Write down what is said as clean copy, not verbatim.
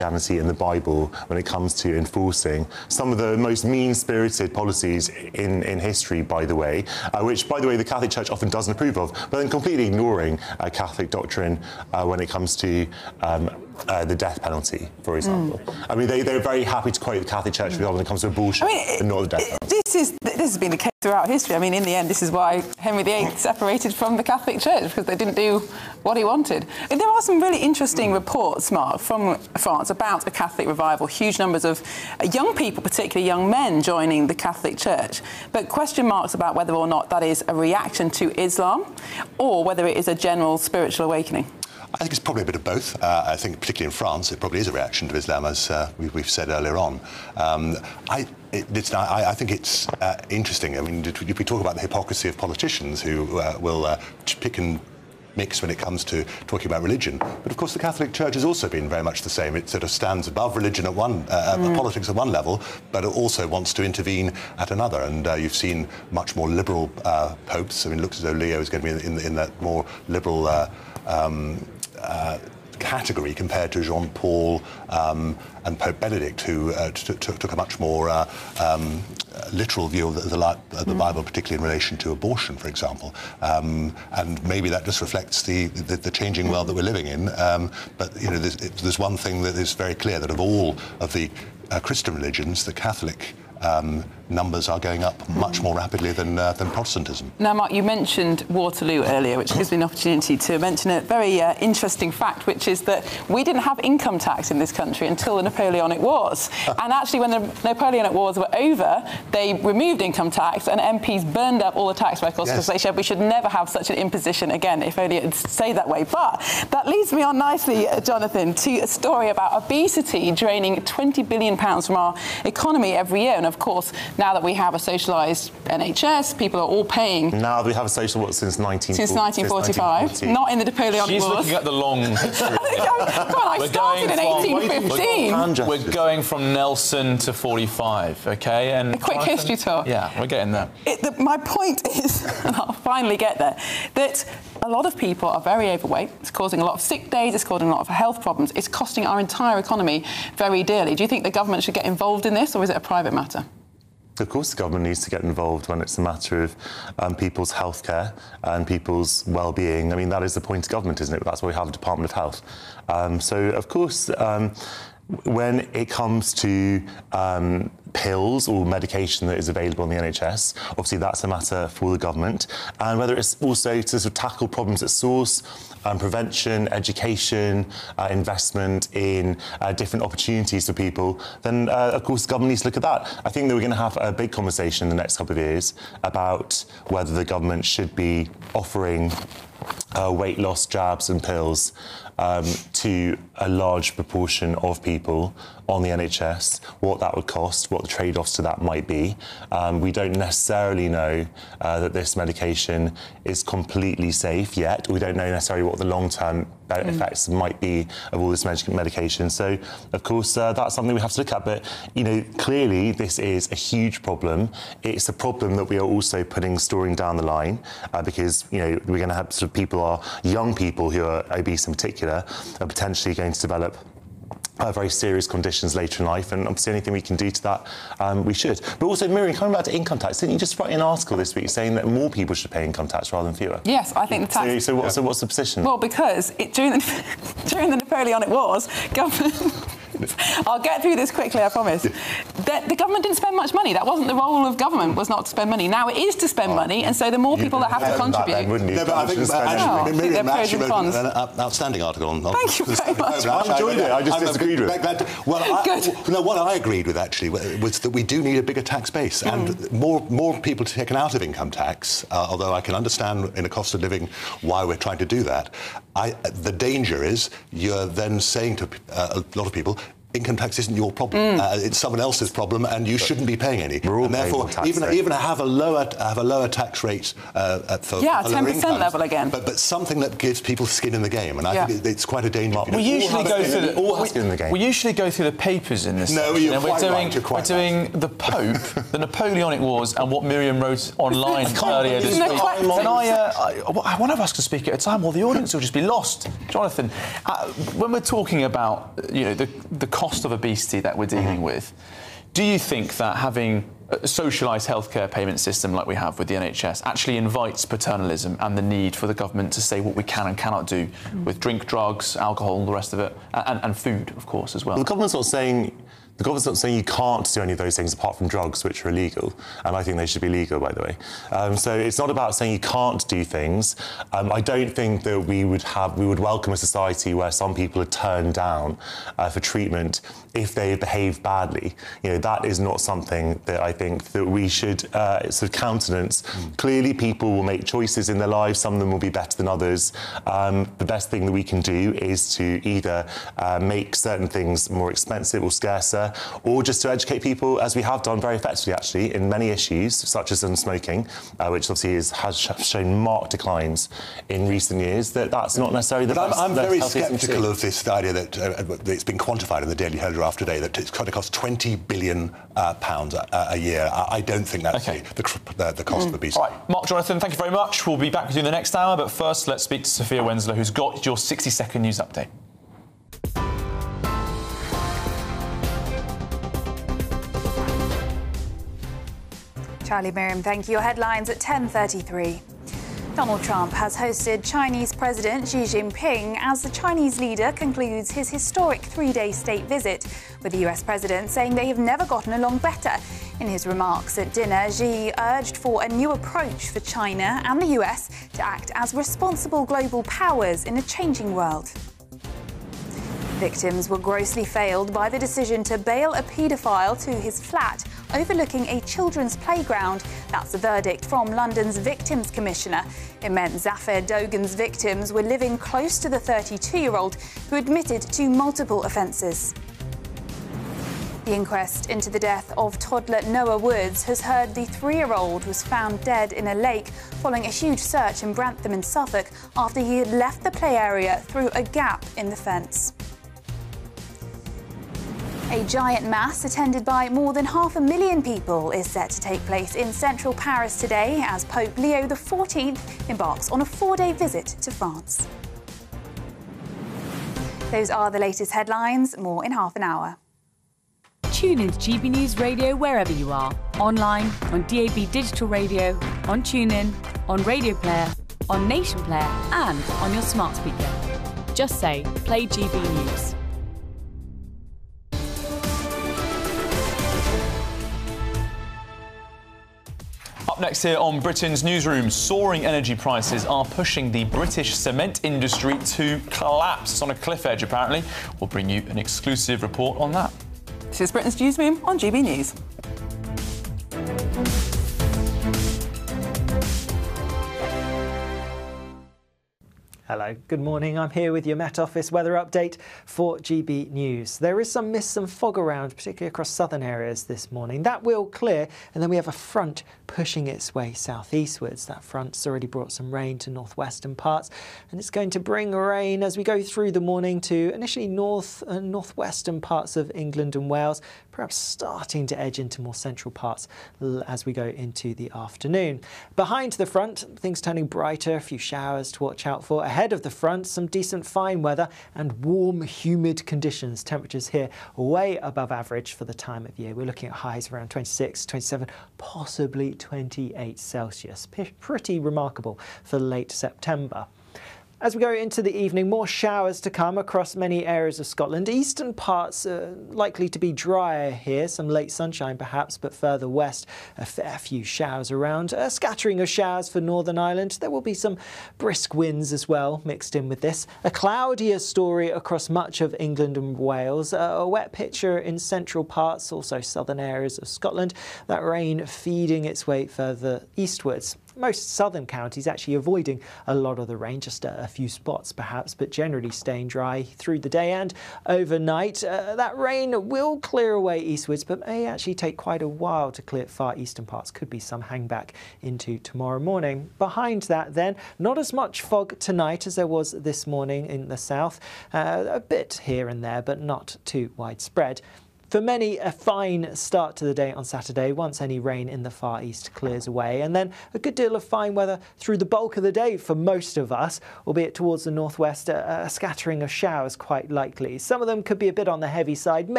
Christianity and the Bible when it comes to enforcing some of the most mean-spirited policies in history, by the way, which, by the way, the Catholic Church often doesn't approve of, but then completely ignoring Catholic doctrine when it comes to the death penalty, for example. I mean, they're very happy to quote the Catholic Church when it comes to abortion, but not the death penalty. This has been the case throughout history. I mean, in the end, this is why Henry VIII separated from the Catholic Church, because they didn't do what he wanted. And there are some really interesting reports, Mark, from France about a Catholic revival. Huge numbers of young people, particularly young men, joining the Catholic Church. But question marks about whether or not that is a reaction to Islam or whether it is a general spiritual awakening. I think it's probably a bit of both. I think, particularly in France, it probably is a reaction to Islam, as we've said earlier on. I think it's interesting. I mean, we talk about the hypocrisy of politicians who will pick and mix when it comes to talking about religion. But, of course, the Catholic Church has also been very much the same. It sort of stands above religion at one, politics at one level, but it also wants to intervene at another. And you've seen much more liberal popes. I mean, it looks as though Leo is going to be in that more liberal category compared to Jean-Paul and Pope Benedict, who took a much more literal view of the Bible, particularly in relation to abortion, for example. And maybe that just reflects the changing world that we're living in. But you know, there's one thing that is very clear, that of all of the Christian religions, the Catholic numbers are going up much more rapidly than Protestantism. Now, Mark, you mentioned Waterloo earlier, which gives me an opportunity to mention a very interesting fact, which is that we didn't have income tax in this country until the Napoleonic Wars. And actually, when the Napoleonic Wars were over, they removed income tax and MPs burned up all the tax records because they said we should never have such an imposition again, if only it would stay that way. But that leads me on nicely, Jonathan, to a story about obesity draining £20 billion from our economy every year. And of course, now that we have a socialised NHS, people are all paying. Now we have a social, since 1945, not in the Napoleonic She's Wars. looking at the long history. Come on, I started in 1815. We're going from Nelson to 45, OK? And a quick history tour. Yeah, we're getting there. My point is, and I'll finally get there, that a lot of people are very overweight. It's causing a lot of sick days. It's causing a lot of health problems. It's costing our entire economy very dearly. Do you think the government should get involved in this, or is it a private matter? Of course, the government needs to get involved when it's a matter of people's healthcare and people's well-being. I mean, that is the point of government, isn't it? That's why we have a Department of Health. So, of course, when it comes to pills or medication that is available in the NHS, obviously that's a matter for the government. And whether it's also to sort of tackle problems at source, prevention, education, investment in different opportunities for people, then of course the government needs to look at that. I think that we're going to have a big conversation in the next couple of years about whether the government should be offering weight loss jabs and pills to a large proportion of people on the NHS, what that would cost, what the trade-offs to that might be. We don't necessarily know that this medication is completely safe yet. We don't know necessarily what the long-term effects might be of all this medication. So, of course, that's something we have to look at. But, you know, clearly this is a huge problem. It's a problem that we are also storing down the line because, you know, we're going to have sort of young people who are obese in particular, are potentially going to develop very serious conditions later in life, and obviously anything we can do to that, we should. But also, Miriam, coming back to income tax, didn't you just write an article this week saying that more people should pay income tax rather than fewer? Yes, I think the tax... So what's the position? Well, because during the Napoleonic Wars, government... I'll get through this quickly, I promise. The government didn't spend much money. That wasn't the role of government, was not to spend money. Now it is to spend money, and so the more people that have to contribute... No, but I think Miriam actually wrote an outstanding article on... Thank you very much. I enjoyed it. I just disagreed with it. What I agreed with, actually, was that we do need a bigger tax base and more people taken out of income tax, although I can understand in a cost of living why we're trying to do that. The danger is you're then saying to a lot of people, income tax isn't your problem. It's someone else's problem, and you shouldn't be paying any. We're all and therefore, even have a lower tax rate for 10% level again. But something that gives people skin in the game, and I think it's quite a danger. We usually go through the papers in this. No, section, you're quite right. We're doing the Pope, the Napoleonic Wars, and what Miriam wrote online earlier this week. And I want to ask to speak at a time, or the audience will just be lost. Jonathan, when we're talking about the cost of obesity that we're dealing with, do you think that having a socialised healthcare payment system like we have with the NHS actually invites paternalism and the need for the government to say what we can and cannot do with drink, drugs, alcohol, and the rest of it, and food, of course, as well? The government's not saying you can't do any of those things apart from drugs, which are illegal, and I think they should be legal, by the way. So it's not about saying you can't do things. I don't think that we would welcome a society where some people are turned down for treatment if they behave badly. That is not something that I think that we should sort of countenance. Clearly, people will make choices in their lives. Some of them will be better than others. The best thing that we can do is to either make certain things more expensive or scarcer, or just to educate people, as we have done very effectively, actually, in many issues, such as on smoking, which obviously has shown marked declines in recent years, that's not necessarily the best. I'm very sceptical of this idea that it's been quantified in the Daily Telegraph today, that it's going to cost £20 billion a year. I don't think that's the cost of obesity. All right, Mark, Jonathan, thank you very much. We'll be back with you in the next hour, but first, let's speak to Sophia Wensler, who's got your 60-second news update. Charlie, Miriam, thank you. Your headlines at 10:33. Donald Trump has hosted Chinese President Xi Jinping as the Chinese leader concludes his historic three-day state visit, with the US president saying they have never gotten along better. In his remarks at dinner, Xi urged for a new approach for China and the US to act as responsible global powers in a changing world. Victims were grossly failed by the decision to bail a paedophile to his flat overlooking a children's playground. That's the verdict from London's Victims Commissioner. It meant Zafir Dogan's victims were living close to the 32-year-old who admitted to multiple offences. The inquest into the death of toddler Noah Woods has heard the 3-year-old was found dead in a lake following a huge search in Grantham in Suffolk after he had left the play area through a gap in the fence. A giant mass attended by more than 500,000 people is set to take place in central Paris today as Pope Leo XIV embarks on a 4-day visit to France. Those are the latest headlines. More in half an hour. Tune in to GB News Radio wherever you are. Online, on DAB Digital Radio, on TuneIn, on Radio Player, on Nation Player and on your smart speaker. Just say, play GB News. Up next here on Britain's Newsroom, soaring energy prices are pushing the British cement industry to collapse. It's on a cliff edge, apparently. We'll bring you an exclusive report on that. This is Britain's Newsroom on GB News. Hello, good morning. I'm here with your Met Office weather update for GB News. There is some mist and fog around, particularly across southern areas this morning. That will clear, and then we have a front pushing its way southeastwards. That front's already brought some rain to northwestern parts, and it's going to bring rain as we go through the morning to initially north and northwestern parts of England and Wales, perhaps starting to edge into more central parts as we go into the afternoon. Behind the front, things turning brighter, a few showers to watch out for. Ahead of the front, some decent fine weather and warm, humid conditions. Temperatures here way above average for the time of year. We're looking at highs around 26, 27, possibly 28 Celsius. Pretty remarkable for late September. As we go into the evening, more showers to come across many areas of Scotland. Eastern parts are likely to be drier here, some late sunshine perhaps, but further west, a fair few showers around. A scattering of showers for Northern Ireland. There will be some brisk winds as well mixed in with this. A cloudier story across much of England and Wales. A wet picture in central parts, also southern areas of Scotland. That rain feeding its way further eastwards. most southern counties actually avoiding a lot of the rain, just a few spots perhaps, but generally staying dry through the day and overnight. That rain will clear away eastwards, but may actually take quite a while to clear far eastern parts. Could be some hangback into tomorrow morning. Behind that then, not as much fog tonight as there was this morning in the south. A bit here and there, but not too widespread. For many, a fine start to the day on Saturday once any rain in the far east clears away, and then a good deal of fine weather through the bulk of the day for most of us, albeit towards the northwest, a scattering of showers quite likely. Some of them could be a bit on the heavy side.